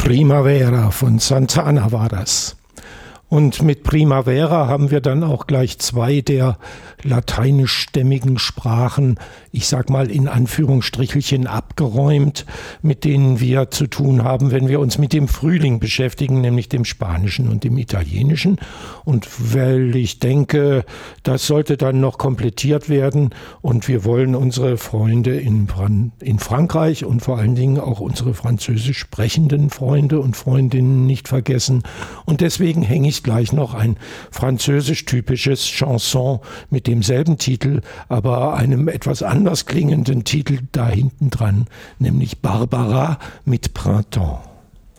Primavera von Santana war das. Und mit Primavera haben wir dann auch gleich zwei der lateinischstämmigen Sprachen, ich sag mal in Anführungsstrichelchen, abgeräumt, mit denen wir zu tun haben, wenn wir uns mit dem Frühling beschäftigen, nämlich dem Spanischen und dem Italienischen. Und weil ich denke, das sollte dann noch komplettiert werden und wir wollen unsere Freunde in Frankreich und vor allen Dingen auch unsere französisch sprechenden Freunde und Freundinnen nicht vergessen. Und deswegen hänge ich gleich noch ein französisch-typisches Chanson mit demselben Titel, aber einem etwas anders klingenden Titel da hinten dran, nämlich Barbara mit Printemps.